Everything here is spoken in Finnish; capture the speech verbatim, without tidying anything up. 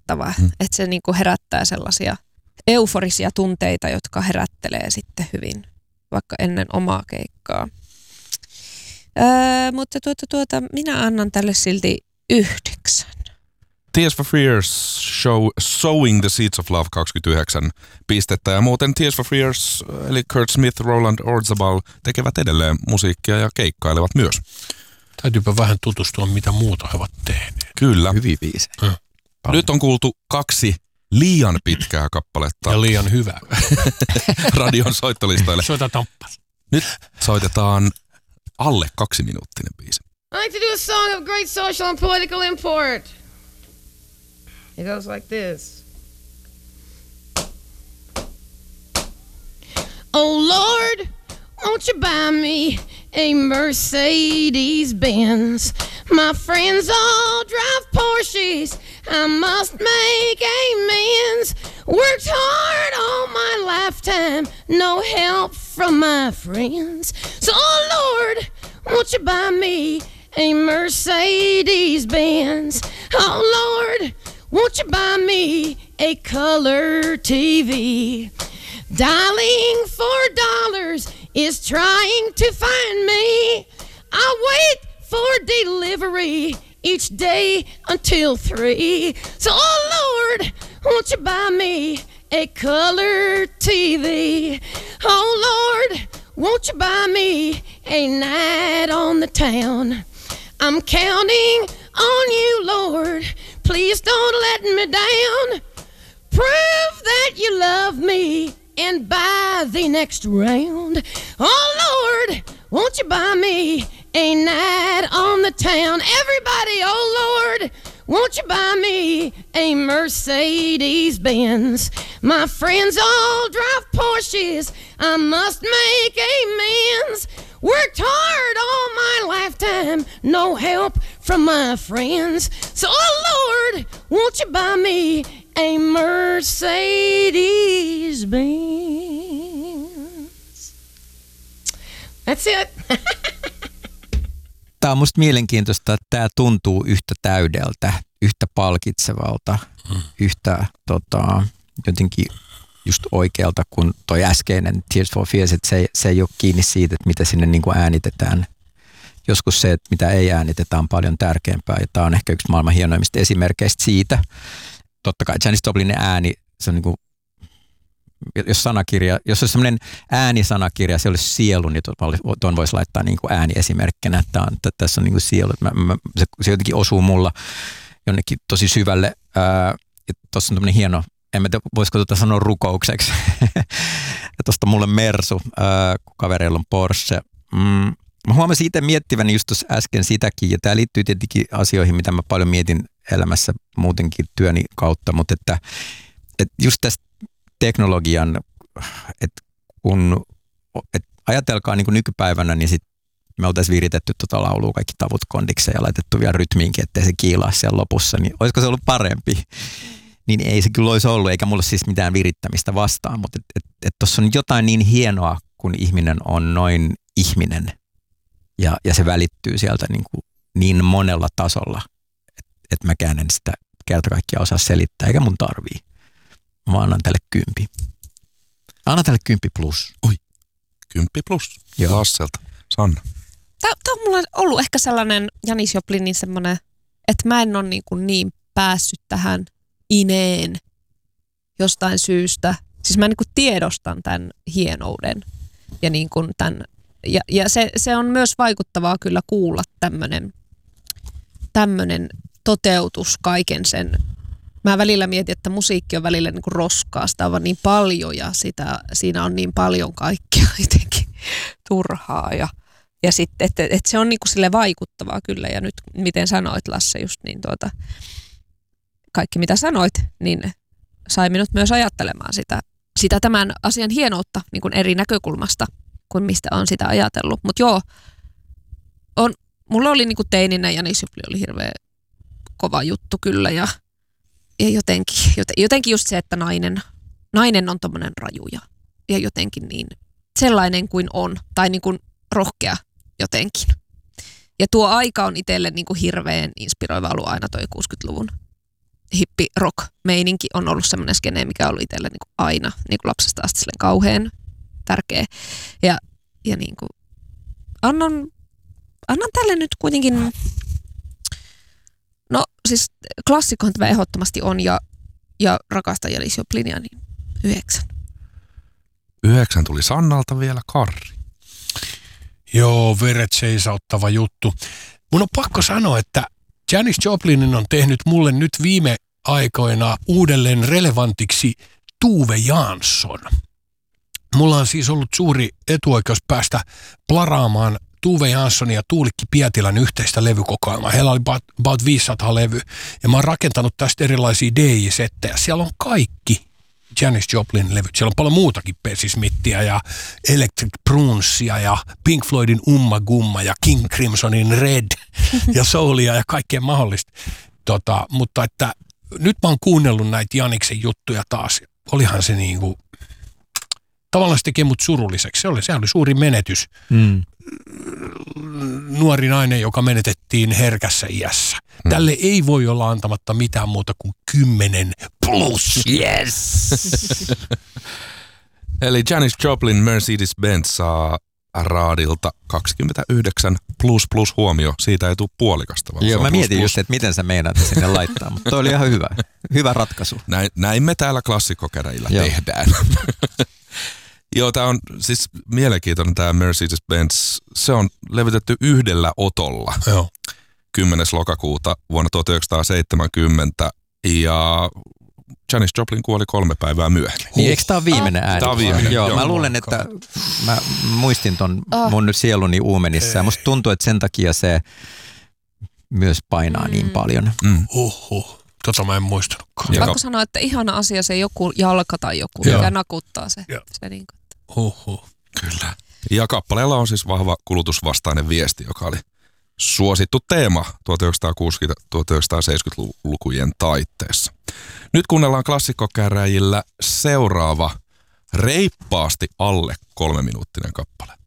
koskettava, mm. että se niin kuin herättää sellaisia euforisia tunteita, jotka herättelee sitten hyvin, vaikka ennen omaa keikkaa. Öö, mutta tuota, tuota, minä annan tälle silti yhdeksän. Tears for Fears show Sowing the Seeds of Love kaksikymmentäyhdeksän pistettä. Ja muuten Tears for Fears, eli Kurt Smith, Roland Orzabal tekevät edelleen musiikkia ja keikkailevat myös. Täytyypä vähän tutustua, mitä muuta he ovat tehneet. Kyllä. Hyvin biisejä. Hmm. Nyt on kuultu kaksi liian pitkää kappaletta. Ja liian hyvää. Radion soittolistoille. Soitetaan. Nyt soitetaan alle kaksi minuuttinen biisi. I like to do a song of great social and political import. It goes like this. Oh Lord, won't you buy me a Mercedes-Benz? My friends all drive Porsches. I must make amends. Worked hard all my lifetime, no help from my friends. So, oh Lord, won't you buy me a Mercedes-Benz? Oh Lord, won't you buy me a color T V? Dialing for dollars is trying to find me. I wait for delivery each day until three. So, oh Lord, won't you buy me a color T V? Oh Lord, won't you buy me a night on the town? I'm counting on you, Lord. Please don't let me down. Prove that you love me and buy the next round. Oh Lord, won't you buy me a night on the town? Everybody, oh Lord, won't you buy me a Mercedes-Benz? My friends all drive Porsches. I must make amends. Worked hard all my lifetime, no help from my friends. So, oh Lord, won't you buy me a Mercedes-Benz? That's it. Tämä on musta mielenkiintoista, että tämä tuntuu yhtä täydeltä, yhtä palkitsevalta, mm. yhtä tota, jotenkin just oikealta kuin toi äskeinen Tears for Fears, että se, se ei ole kiinni siitä, että mitä sinne niin kuin äänitetään. Joskus se, että mitä ei äänitetä, on paljon tärkeämpää, ja tämä on ehkä yksi maailman hienoimmista esimerkkeistä siitä. Totta kai Janis Joplinin ääni, se on niin kuin, jos sanakirja, jos olisi sellainen äänisanakirja, se olisi sielu, niin tuon voisi laittaa niin kuin ääniesimerkkinä, että, on, että tässä on niin kuin sielu. Mä, mä, se, se jotenkin osuu mulla jonnekin tosi syvälle. Tuossa on tämmöinen hieno, en mä tiedä, voisiko tuota sanoa rukoukseksi. Tuosta mulle Mersu, ää, kun kavereilla on Porsche. Mm, mä huomasin itse miettiväni just tuossa äsken sitäkin, ja tämä liittyy tietenkin asioihin, mitä mä paljon mietin elämässä muutenkin työni kautta, mutta että, että just tästä teknologian, että kun et ajatelkaa niin kuin nykypäivänä, niin sit me oltaisiin viritetty tuota laulua kaikki tavut kondikseen ja laitettu vielä rytmiinkin, ettei se kiilaa siellä lopussa, niin olisiko se ollut parempi? Niin ei se kyllä olisi ollut, eikä mulla siis mitään virittämistä vastaan, mutta tuossa et, et on jotain niin hienoa, kun ihminen on noin ihminen ja, ja se välittyy sieltä niin, kuin niin monella tasolla, että et mäkään en sitä kerta kaikkiaan osaa selittää, eikä mun tarvii. Mä annan tälle kympi. Annan tälle kymppi plus. Oi, kymppi plus. Joo. Lasselta. Sanna. Tämä on mulla ollut ehkä sellainen Janis Joplinin semmoinen, että mä en ole niin, kuin niin päässyt tähän ineen jostain syystä. Siis mä niin kuin tiedostan tämän hienouden ja, niin kuin tämän, ja, ja se, se on myös vaikuttavaa kyllä kuulla tämmöinen tämmöinen toteutus kaiken sen. Mä välillä mietin, että musiikki on välillä niin kuin roskaa, sitä on vaan niin paljon ja sitä, siinä on niin paljon kaikkea jotenkin turhaa ja, ja sitten, että, että se on niin kuin sille vaikuttavaa kyllä ja nyt miten sanoit Lasse just niin tuota, kaikki mitä sanoit, niin sai minut myös ajattelemaan sitä, sitä tämän asian hienoutta niin kuin eri näkökulmasta kuin mistä on sitä ajatellut, mutta joo, on, mulla oli niin kuin teininä Janis Joplin oli hirveän kova juttu kyllä ja Ja jotenkin, jotenkin just se, että nainen, nainen on tommoinen raju ja, ja jotenkin niin sellainen kuin on, tai niin kuin rohkea jotenkin. Ja tuo aika on itselle niin kuin hirveän inspiroiva ollut aina toi kuusikymmentäluvun hippi-rock-meininki on ollut semmoinen skene, mikä on ollut itselle niin kuin aina niin kuin lapsesta asti silleen kauhean tärkeä. Ja, ja niin kuin annan, annan tälle nyt kuitenkin, no siis klassikkohan tämä ehdottomasti on ja, ja rakastan Janis Joplinia, niin yhdeksän. Yhdeksän tuli Sannalta vielä, Karri. Joo, veret seisauttava juttu. Mun on pakko sanoa, että Janis Joplinin on tehnyt mulle nyt viime aikoina uudelleen relevantiksi Tuve Jansson. Mulla on siis ollut suuri etuoikeus päästä plaraamaan Tuve Janssonin ja Tuulikki Pietilän yhteistä levykokoelmaa. Heillä oli about viisisataa levy ja mä oon rakentanut tästä erilaisia D J-settejä. Siellä on kaikki Janis Joplin levyt. Siellä on paljon muutakin, Bessie Smithia ja Electric Prunesia ja Pink Floydin Umma Gumma ja King Crimsonin Red ja Soulia ja kaikkea mahdollista. Tota, mutta että nyt mä oon kuunnellut näitä Janiksen juttuja taas. Olihan se niinku, tavallaan se tekee mut surulliseksi. Se oli, se oli suuri menetys. Mm. Nuori nainen, joka menetettiin herkässä iässä. Hmm. Tälle ei voi olla antamatta mitään muuta kuin kymmenen plus. Yes! Eli Janis Joplin Mercedes-Benz saa raadilta kaksikymmentäyhdeksän plus plus huomio. Siitä ei tule puolikasta. Vaan Joo, mä plus mietin plus. just, että miten sä meinaat sinne laittaa, mutta toi oli ihan hyvä. Hyvä ratkaisu. Näin, näin me täällä klassikkokäräjillä tehdään. Joo, tää on siis mielenkiintoinen tää Mercedes-Benz. Se on levitetty yhdellä otolla. Joo. kymmenes lokakuuta vuonna tuhatyhdeksänsataaseitsemänkymmentä ja Janis Joplin kuoli kolme päivää myöhemmin. Niin, eikö tää ole viimeinen ääni? Tää on viimeinen. Joo, Joo, mä luulen, että mä muistin ton mun nyt sieluni uumenissa ja musta tuntuu, että sen takia se myös painaa mm. niin paljon. Mm. Uhuh. Tota mä en muistanutkaan. Pakko sanoa, että ihana asia se joku jalka tai joku, Joo. mikä nakuttaa se. se niin kuin. Uhuh. Kyllä. Ja kappaleella on siis vahva kulutusvastainen viesti, joka oli suosittu teema tuhatyhdeksänsataakuusikymmentä-tuhatyhdeksänsataaseitsemänkymmentälukujen taitteessa. Nyt kuunnellaan klassikkokäräjillä seuraava reippaasti alle kolme minuuttinen kappale.